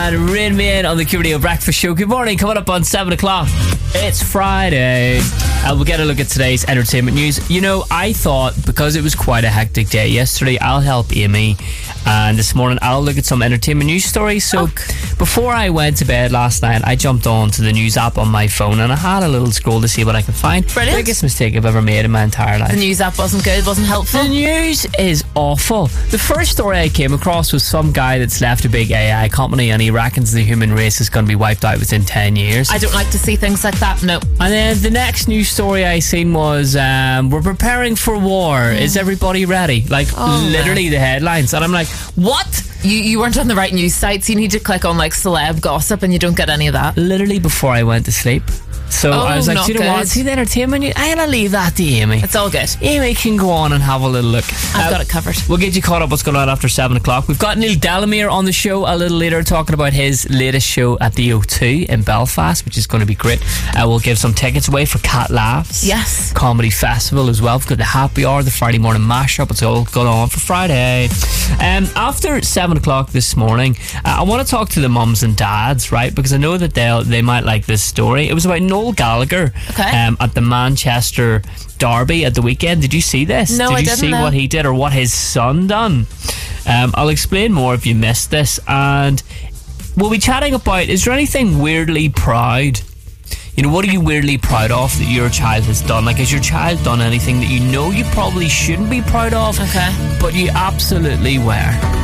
And Rain Man on the QRadio Breakfast Show. Good morning, coming up on 7 o'clock. It's Friday. We'll get a look at today's entertainment news. You know, I thought because it was quite a hectic day yesterday, I'll help Amy. And this morning, I'll look at some entertainment news stories. So before I went to bed last night, I jumped on to the news app on my phone and I had a little scroll to see what I could find. Brilliant. Biggest mistake I've ever made in my entire life. The news app wasn't good, wasn't helpful. The news is awful. The first story I came across was some guy that's left a big AI company and he reckons the human race is going to be wiped out within 10 years. I don't like to see things like that, no. And then the next news story I seen was we're preparing for war. Is everybody ready? Like literally the headlines. And I'm like, what? You weren't on the right news sites. You need to click on like celeb gossip and you don't get any of that. Literally before I went to sleep. So I was like, not do you know what? good. See the entertainment news? I'm going to leave that to Amy. It's all good. Amy can go on and have a little look. I've got it covered. We'll get you caught up what's going on after 7 o'clock. We've got Neil Delamere on the show a little later talking about his latest show at the O2 in Belfast, which is going to be great. We'll give some tickets away for Cat Laughs. Yes. Comedy Festival as well. We've got the Happy Hour, the Friday morning mashup. It's all going on for Friday. After 7 o'clock this morning, I want to talk to the mums and dads, right? Because I know that they might like this story. It was about Noel Gallagher. At the Manchester Derby at the weekend. Did you see this? No, I didn't. Did you see what he did or what his son done? I'll explain more if you missed this. And we'll be chatting about, is there anything weirdly proud? You know, what are you weirdly proud of that your child has done? Like, has your child done anything that you know you probably shouldn't be proud of, but you absolutely were?